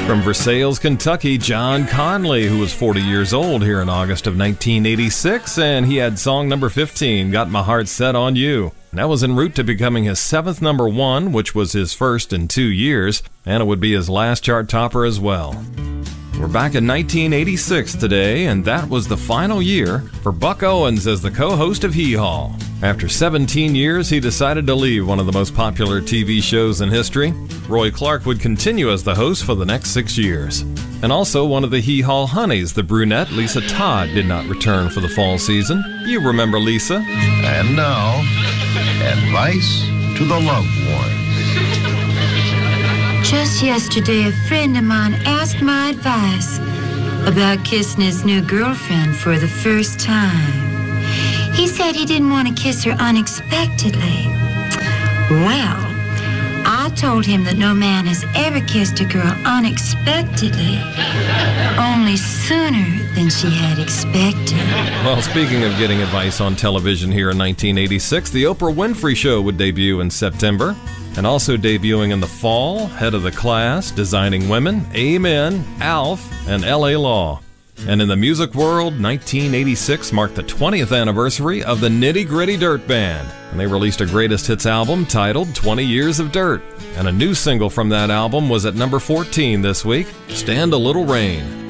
From Versailles, Kentucky, John Conley, who was 40 years old here in August of 1986, and he had song number 15, Got My Heart Set on You. And that was en route to becoming his 7th number 1, which was his first in 2 years, and it would be his last chart topper as well. We're back in 1986 today, and that was the final year for Buck Owens as the co-host of Hee Haw. After 17 years, he decided to leave one of the most popular TV shows in history. Roy Clark would continue as the host for the next 6 years. And also one of the Hee Haw honeys, the brunette Lisa Todd, did not return for the fall season. You remember Lisa. And now, advice to the loved one. Just yesterday, a friend of mine asked my advice about kissing his new girlfriend for the first time. He said he didn't want to kiss her unexpectedly. Well, I told him that no man has ever kissed a girl unexpectedly, only sooner than she had expected. Well, speaking of getting advice on television here in 1986, The Oprah Winfrey Show would debut in September. And also debuting in the fall, Head of the Class, Designing Women, Amen, Alf, and L.A. Law. And in the music world, 1986 marked the 20th anniversary of the Nitty Gritty Dirt Band. And they released a greatest hits album titled 20 Years of Dirt. And a new single from that album was at number 14 this week, Stand a Little Rain.